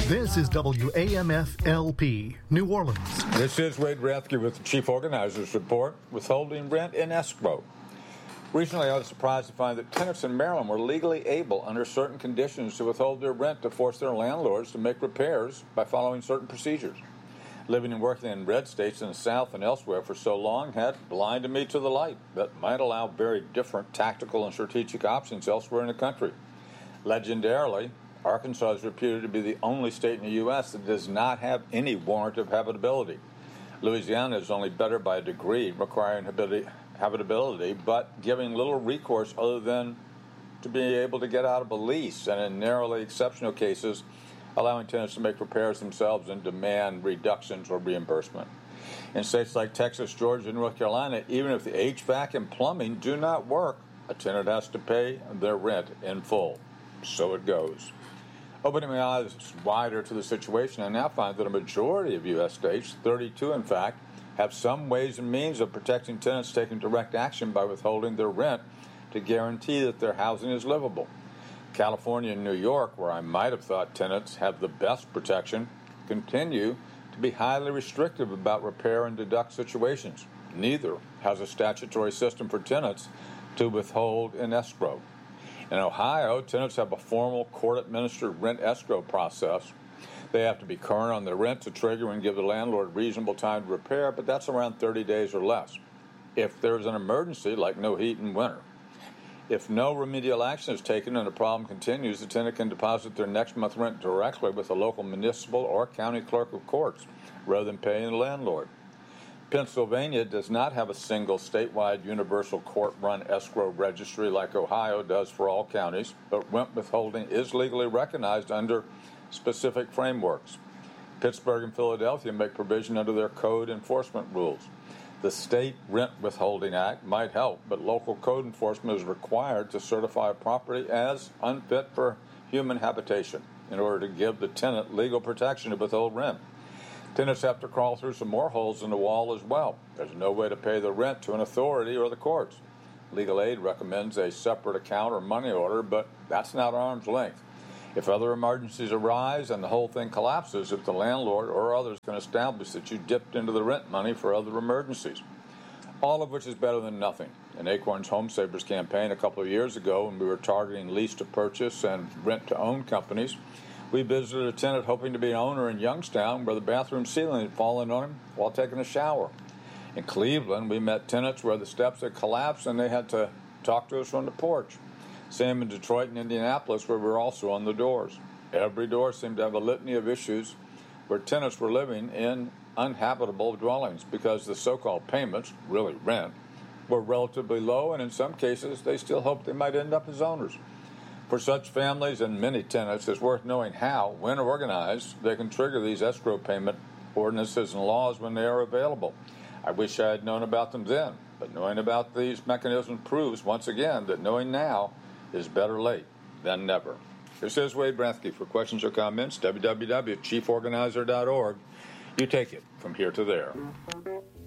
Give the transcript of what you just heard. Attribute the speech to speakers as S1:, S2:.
S1: This is WAMF-LP, New Orleans.
S2: This is Wade Rathke with the Chief Organizer's Report, withholding rent in escrow. Recently, I was surprised to find that tenants in Maryland were legally able, under certain conditions, to withhold their rent to force their landlords to make repairs by following certain procedures. Living and working in red states in the South and elsewhere for so long had blinded me to the light that might allow very different tactical and strategic options elsewhere in the country. Legendarily, Arkansas is reputed to be the only state in the U.S. that does not have any warrant of habitability. Louisiana is only better by a degree, requiring habitability, but giving little recourse other than to be able to get out of a lease, and in narrowly exceptional cases, allowing tenants to make repairs themselves and demand reductions or reimbursement. In states like Texas, Georgia, and North Carolina, even if the HVAC and plumbing do not work, a tenant has to pay their rent in full. So it goes. Opening my eyes wider to the situation, I now find that a majority of U.S. states, 32 in fact, have some ways and means of protecting tenants taking direct action by withholding their rent to guarantee that their housing is livable. California and New York, where I might have thought tenants have the best protection, continue to be highly restrictive about repair and deduct situations. Neither has a statutory system for tenants to withhold in escrow. In Ohio, tenants have a formal court-administered rent escrow process. They have to be current on their rent to trigger and give the landlord reasonable time to repair, but that's around 30 days or less. If there's an emergency, like no heat in winter. If no remedial action is taken and the problem continues, the tenant can deposit their next month's rent directly with the local municipal or county clerk of courts, rather than paying the landlord. Pennsylvania does not have a single statewide universal court-run escrow registry like Ohio does for all counties, but rent withholding is legally recognized under specific frameworks. Pittsburgh and Philadelphia make provision under their code enforcement rules. The State Rent Withholding Act might help, but local code enforcement is required to certify a property as unfit for human habitation in order to give the tenant legal protection to withhold rent. Tenants have to crawl through some more holes in the wall as well. There's no way to pay the rent to an authority or the courts. Legal Aid recommends a separate account or money order, but that's not arm's length. If other emergencies arise and the whole thing collapses, if the landlord or others can establish that you dipped into the rent money for other emergencies, all of which is better than nothing. In Acorn's Home Savers campaign a couple of years ago, when we were targeting lease-to-purchase and rent-to-own companies, we visited a tenant hoping to be an owner in Youngstown where the bathroom ceiling had fallen on him while taking a shower. In Cleveland, we met tenants where the steps had collapsed and they had to talk to us from the porch. Same in Detroit and Indianapolis, where we were also on the doors. Every door seemed to have a litany of issues where tenants were living in uninhabitable dwellings because the so-called payments, really rent, were relatively low, and in some cases they still hoped they might end up as owners. For such families and many tenants, it's worth knowing how, when organized, they can trigger these escrow payment ordinances and laws when they are available. I wish I had known about them then, but knowing about these mechanisms proves, once again, that knowing now is better late than never. This is Wade Rathke. For questions or comments, www.chieforganizer.org. You take it from here to there.